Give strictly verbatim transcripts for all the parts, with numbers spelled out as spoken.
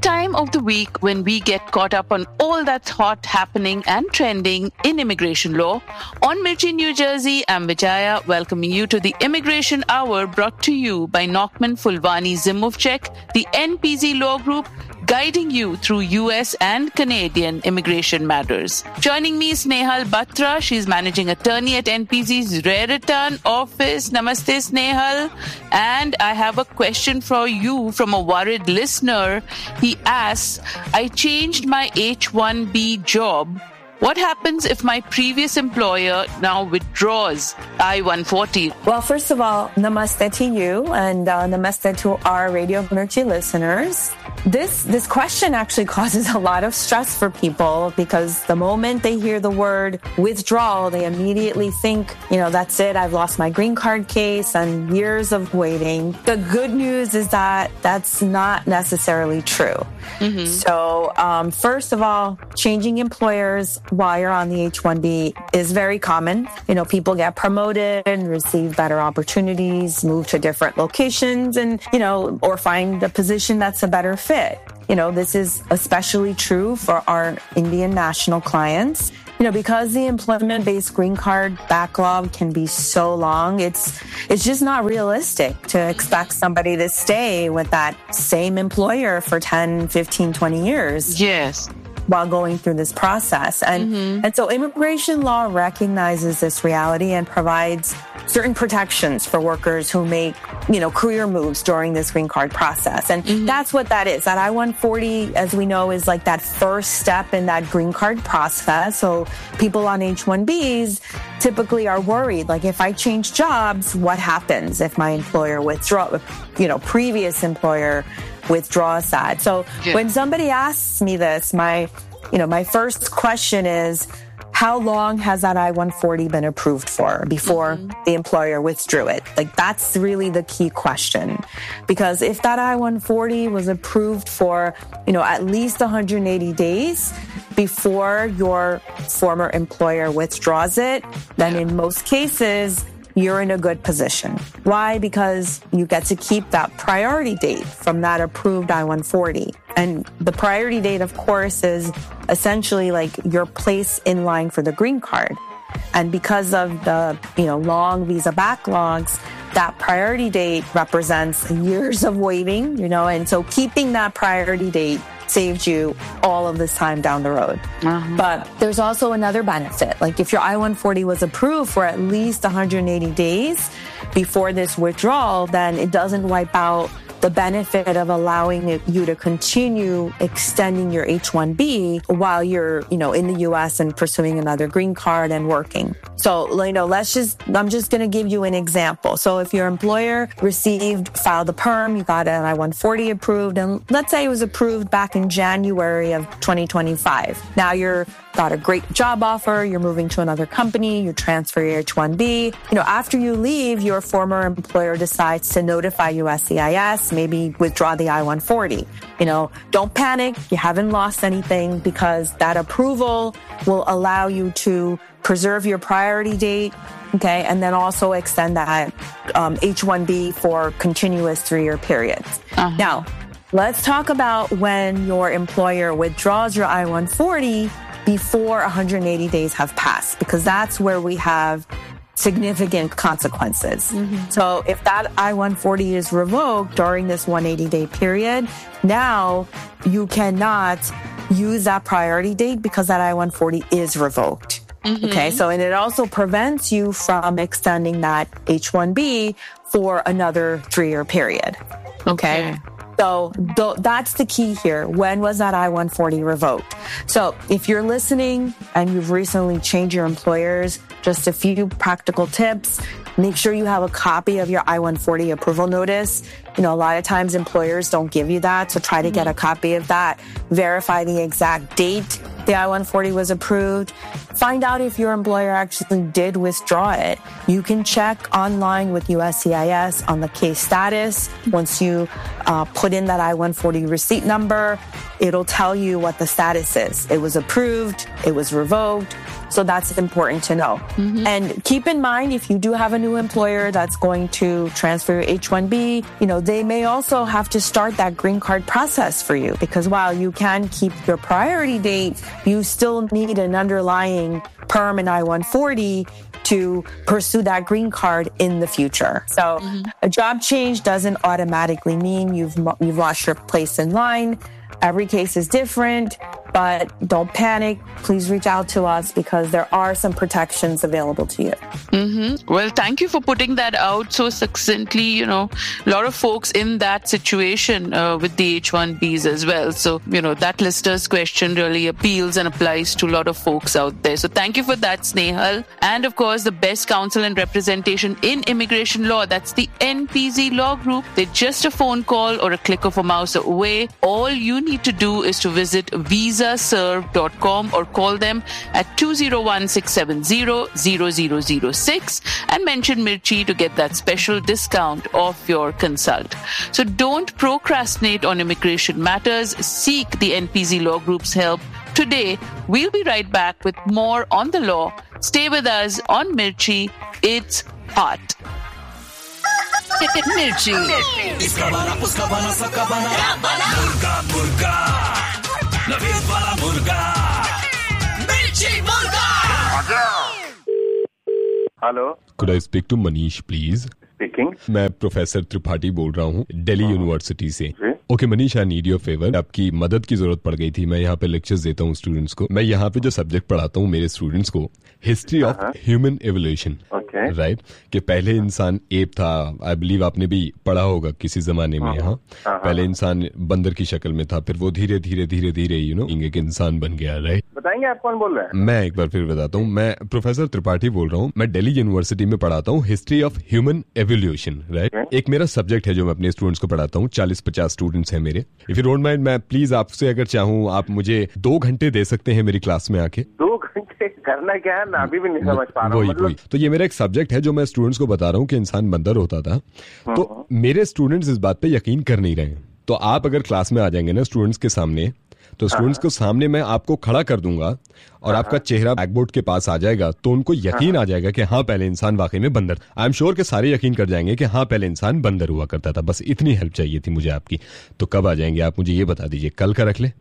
time of the week when we get caught up on all that's hot, happening and trending in immigration law. On Mirchi, New Jersey, I'm Vijaya, welcoming you to the Immigration Hour, brought to you by Nachman Fulvani Zimovchek, the N P Z Law Group, guiding you through U S and Canadian immigration matters. Joining me is Snehal Batra. She's managing attorney at N P Z's Raritan office. Namaste, Snehal. And I have a question for you from a worried listener. He asks, I changed my H one B job. What happens if my previous employer now withdraws I one forty? Well, first of all, namaste to you and uh, namaste to our Radio Mirchi listeners. This this question actually causes a lot of stress for people because the moment they hear the word withdrawal, they immediately think, you know, that's it. I've lost my green card case and years of waiting. The good news is that that's not necessarily true. Mm-hmm. So um, first of all, changing employers while you're on the H one B is very common. You know, people get promoted and receive better opportunities, move to different locations and, you know, or find a position that's a better fit. You know, this is especially true for our Indian national clients. You know, because the employment-based green card backlog can be so long, it's it's just not realistic to expect somebody to stay with that same employer for ten, fifteen, twenty years. Yes. While going through this process. And, mm-hmm. and so immigration law recognizes this reality and provides certain protections for workers who make, you know, career moves during this green card process. And mm-hmm. that's what that is. That I one forty, as we know, is like that first step in that green card process. So people on H one Bs typically are worried, like, if I change jobs, what happens if my employer withdraws, you know, previous employer withdraws that. So yeah. when somebody asks me this, my, you know, my first question is, how long has that I one forty been approved for before mm-hmm. the employer withdrew it? Like, that's really the key question. Because if that I one forty was approved for, you know, at least one hundred eighty days before your former employer withdraws it, then in most cases, you're in a good position. Why? Because you get to keep that priority date from that approved I one forty. And the priority date, of course, is essentially like your place in line for the green card. And because of the, you know, long visa backlogs, that priority date represents years of waiting, you know, and so keeping that priority date saved you all of this time down the road. Uh-huh. But there's also another benefit. Like if your I one forty was approved for at least one hundred eighty days before this withdrawal, then it doesn't wipe out the benefit of allowing you to continue extending your H one B while you're, you know, in the U S and pursuing another green card and working. So, you know, let's just, I'm just going to give you an example. So if your employer received, filed a perm, you got an I one forty approved, and let's say it was approved back in January of twenty twenty-five. Now you're got a great job offer, you're moving to another company, you transfer your H one B. You know, after you leave, your former employer decides to notify U S C I S, maybe withdraw the I one forty. You know, don't panic. You haven't lost anything because that approval will allow you to preserve your priority date, okay, and then also extend that um, H one B for continuous three-year periods. Uh-huh. Now, let's talk about when your employer withdraws your I one forty before one hundred eighty days have passed, because that's where we have significant consequences. Mm-hmm. So if that I one forty is revoked during this one hundred eighty day period, now you cannot use that priority date because that I one forty is revoked. Mm-hmm. Okay, so and it also prevents you from extending that H one B for another three-year period. Okay. okay. So th- that's the key here. When was that I one forty revoked? So if you're listening and you've recently changed your employers, just a few practical tips. Make sure you have a copy of your I one forty approval notice. You know, a lot of times employers don't give you that, so try to get a copy of that. Verify the exact date the I one forty was approved. find out if your employer actually did withdraw it. You can check online with U S C I S on the case status. Once you uh, put in that I one forty receipt number, it'll tell you what the status is. It was approved, it was revoked. So that's important to know. Mm-hmm. And keep in mind, if you do have a new employer that's going to transfer your H one B, you know, they may also have to start that green card process for you, because while you can keep your priority date, you still need an underlying perm and I one forty to pursue that green card in the future. So mm-hmm. a job change doesn't automatically mean you've you've lost your place in line. Every case is different, but don't panic. Please reach out to us because there are some protections available to you. Mm-hmm. Well, thank you for putting that out so succinctly. You know, a lot of folks in that situation uh, with the H one Bs as well. So, you know, that listener's question really appeals and applies to a lot of folks out there. So thank you for that, Snehal. And of course, the best counsel and representation in immigration law, that's the N P Z Law Group. They're just a phone call or a click of a mouse away. All you need to do is to visit visa serve dot com or call them at two oh one, six seven zero, zero zero zero six and mention Mirchi to get that special discount off your consult. So don't procrastinate on immigration matters. Seek the N P Z Law Group's help today. We'll be right back with more on the law. Stay with us on Mirchi. It's hot. Mirchi. इसका बना उसका बना सबका बना मुर्गा मुर्गा नवीद वाला मुर्गा मिर्ची मुर्गा. Hello, Could I speak to Manish, please? Speaking. मैं प्रोफेसर त्रिपाठी बोल रहा हूँ दिल्ली यूनिवर्सिटी से. Okay Manish, I need your favour. आपकी मदद की जरूरत पड़ गई थी. मैं यहाँ पे लेक्चर्स देता हूँ स्टूडेंट्स को. मैं यहाँ पे जो सब्जेक्ट पढ़ाता हूँ मेरे स्टूडेंट्स को, history of human evolution, right, कि पहले इंसान एप था. आई बिलीव आपने भी पढ़ा होगा किसी जमाने में. यहाँ पहले इंसान बंदर की शक्ल में था, फिर वो धीरे धीरे धीरे धीरे यू नो एक इंसान बन गया. राइट, बताएंगे आप कौन बोल रहे हैं? मैं एक बार फिर बताता हूँ. मैं प्रोफेसर त्रिपाठी बोल रहा हूँ. मैं दिल्ली यूनिवर्सिटी में पढ़ाता हूँ history of human evolution. Right, एक मेरा सब्जेक्ट है जो मैं अपने स्टूडेंट्स को पढ़ाता हूँ. चालीस पचास स्टूडेंट्स हैं मेरे. इफ यू डोंट माइंड, मैं प्लीज आपसे अगर चाहूँ आप मुझे दो घंटे दे सकते हैं मेरी क्लास में आके. दो घंटे करना क्या है, मैं अभी भी नहीं समझ पा रहा हूँ. मतलब... तो ये मेरा एक सब्जेक्ट है जो मैं स्टूडेंट्स को बता रहा हूँ कि इंसान बंदर होता था. तो मेरे स्टूडेंट्स इस बात पे यकीन कर नहीं रहे. तो आप अगर क्लास में आ जाएंगे ना स्टूडेंट्स के सामने, तो स्टूडेंट्स को सामने मैं आपको खड़ा कर दूंगा और आपका चेहरा ब्लैकबोर्ड के पास आ जाएगा, तो उनको यकीन आ जाएगा कि हाँ पहले इंसान वाकई में बंदर. आई एम श्योर कि सारे यकीन कर जाएंगे कि हाँ पहले इंसान बंदर हुआ करता था. बस इतनी हेल्प चाहिए थी मुझे आपकी. तो कब आ जाएंगे आप, मुझे ये बता दीजिए. कल का रख ले.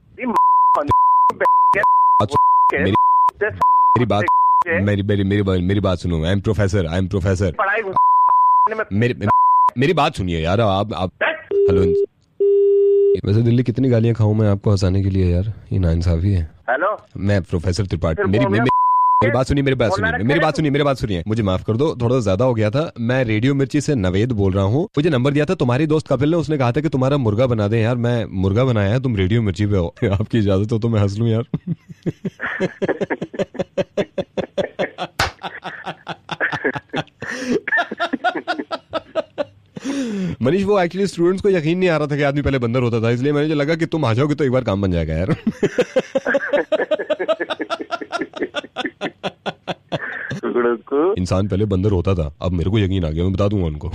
मेरी मेरी बात मेरी मेरी मेरी मेरी बात सुनो. I am professor I am professor मेरी मेरी बात सुनिए यार. आप आप हेलो. वैसे दिल्ली कितनी गालियां खाऊं मैं आपको हंसाने के लिए यार, ये नाइंसाफी है. हेलो, मैं प्रोफेसर त्रिपाठी. मेरी मेरी मेरी बात सुनिए मेरी बात सुनिए मेरी बात सुनिए मेरी बात सुनिए मुझे माफ कर दो, थोड़ा ज्यादा हो गया था. मैं रेडियो मिर्ची से नवेद बोल रहा हूँ. मुझे नंबर दिया था तुम्हारी दोस्त कपिल ने. उसने कहा था कि तुम्हारा मुर्गा बना दे. यार मैं मुर्गा बनाया है, तुम रेडियो मिर्ची पे हो. आपकी इजाजत हो तो मैं हंस लूं यार. मनीष, वो एक्चुअली स्टूडेंट्स को यकीन नहीं आ रहा था कि आदमी पहले बंदर होता था, इसलिए मुझे लगा कि तुम आ जाओगे तो एक बार काम बन जाएगा यार. इंसान पहले बंदर होता था, अब मेरे को यकीन आ गया. मैं बता दूंगा उनको.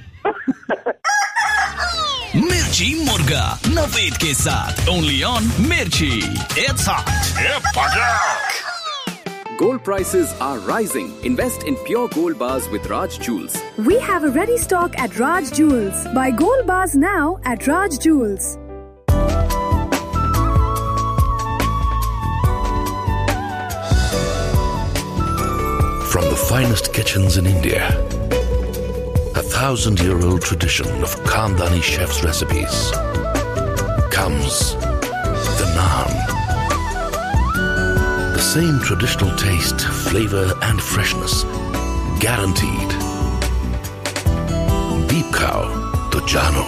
मिर्ची मुर्गा नवेद के साथ ओनली ऑन मिर्ची. It's hot. Gold prices are rising. Invest in pure gold bars with Raj Jewels. We have a ready stock at Raj Jewels. Buy gold bars now at Raj Jewels. From the finest kitchens in India, a thousand-year-old tradition of Khandani chefs' recipes, comes the naan. The same traditional taste, flavor and freshness, guaranteed. Deep Cow to Jano.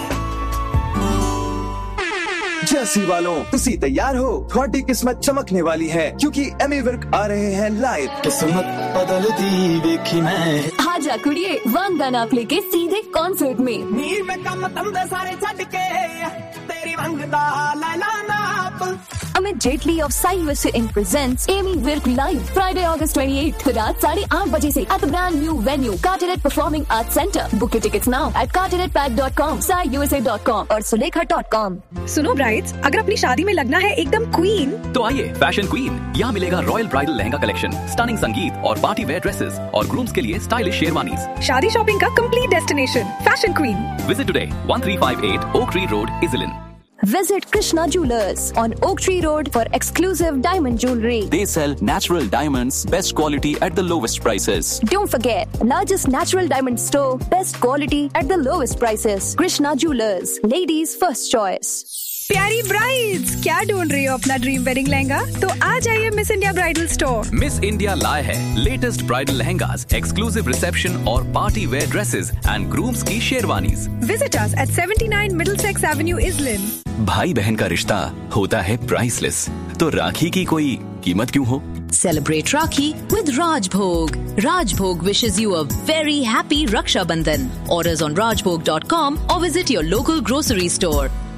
Jersey वालों, तुसी तैयार हो? थोड़ी किस्मत चमकने वाली है क्योंकि एमी वर्क आ रहे हैं लाइव. किस्मत बदलती देखी मैं. आजा कुड़िए, वंग नाप लेके सीधे कॉन्सर्ट में. नीर में कम तंदे सारे छड़ के तेरी वंग दा लैला नाप. Amit Jaitley of Sai waste ink presents Amy Virk live Friday अगस्त अट्ठाईस रात साढ़े आठ बजे से at the brand new venue कार्टेलेट performing arts centre. Book your tickets now at कार्टेलेट pack dot com, Sai USA dot com और सुलेखा डॉट कॉम। सुनो ब्राइड्स, अगर अपनी शादी में लगना है एकदम क्वीन, तो आइए फैशन क्वीन, यहाँ मिलेगा royal bridal lehenga collection, stunning संगीत और पार्टी वेयर ड्रेसेस और ग्रूम्स के लिए स्टाइलिश शेरवानीज। शादी शॉपिंग का complete destination fashion queen. Visit today, thirteen fifty-eight Oak Tree Road, Iselin. Visit Krishna Jewelers on Oak Tree Road for exclusive diamond jewelry. They sell natural diamonds, best quality at the lowest prices. Don't forget, largest natural diamond store, best quality at the lowest prices. Krishna Jewelers, ladies' first choice. प्यारी brides, क्या ढूंढ रही हो अपना dream wedding lehenga? तो आ जाइए miss India bridal store. Miss India लाए है latest bridal lehengas, exclusive reception और party wear dresses and grooms की sherwanis. Visit us at seventy-nine Middlesex Avenue, Iselin. भाई बहन का रिश्ता होता है प्राइसलेस, तो राखी की कोई कीमत क्यों हो? Celebrate Rakhi with Rajbhog. Rajbhog wishes you a very happy Raksha Bandhan. Orders on rajbhog dot com or visit your local grocery store.